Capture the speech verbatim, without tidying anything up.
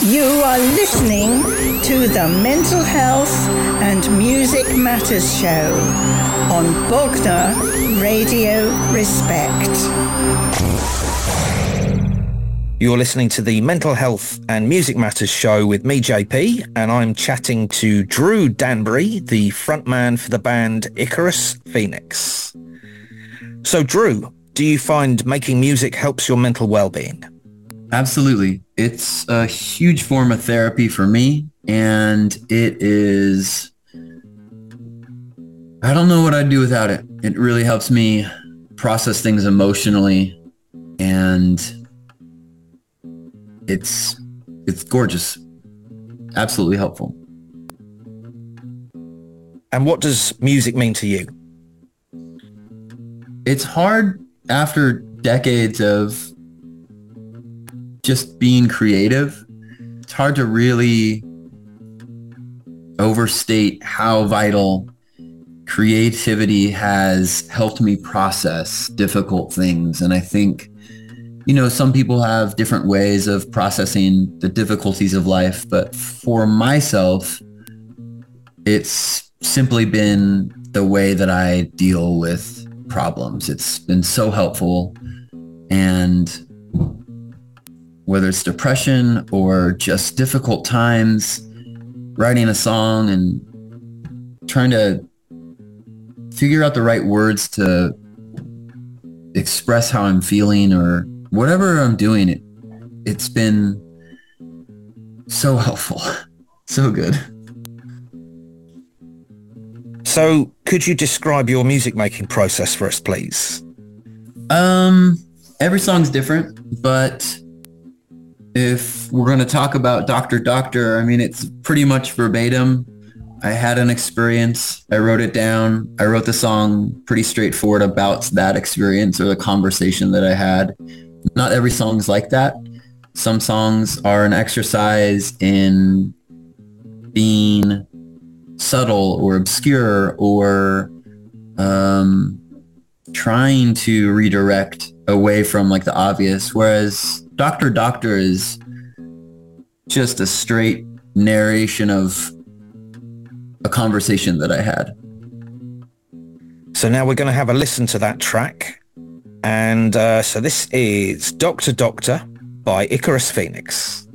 You are listening to the Mental Health and Music Matters Show on Bogner Radio Respect. You're listening to the Mental Health and Music Matters Show with me, J P, and I'm chatting to Drew Danbury, the frontman for the band Icarus Phoenix. So, Drew, do you find making music helps your mental well-being? Absolutely. It's a huge form of therapy for me, and it is, I don't know what I'd do without it. It really helps me process things emotionally, and it's it's gorgeous. Absolutely helpful. And what does music mean to you? It's hard after decades of just being creative. It's hard to really overstate how vital creativity has helped me process difficult things. And I think, you know, some people have different ways of processing the difficulties of life, but for myself, it's simply been the way that I deal with problems. It's been so helpful. And whether it's depression or just difficult times, writing a song and trying to figure out the right words to express how I'm feeling or whatever I'm doing, it, it's been so helpful, so good. So could you describe your music making process for us, please? Um, every song's different, but if we're going to talk about Doctor Doctor, I mean, it's pretty much verbatim. I had an experience. I wrote it down. I wrote the song pretty straightforward about that experience or the conversation that I had. Not every song's like that. Some songs are an exercise in being subtle or obscure or um, trying to redirect away from like the obvious, whereas Doctor Doctor is just a straight narration of a conversation that I had. So now we're going to have a listen to that track. And uh, so this is Doctor Doctor by Icarus Phoenix.